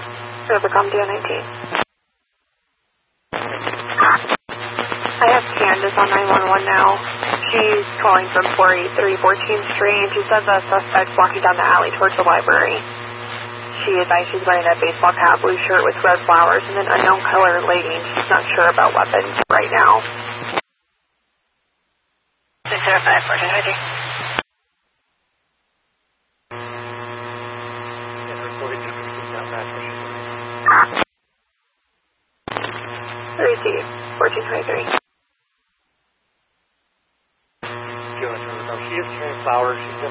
Overcom DO19. I have Candace on 911 now. She's calling from 483 14th Street, and she says the suspect's walking down the alley towards the library. She advised she's wearing a baseball cap, blue shirt with red flowers, and an unknown color lady, and she's not sure about weapons right now. 605 1423. Receive 1423. She is carrying flowers. She's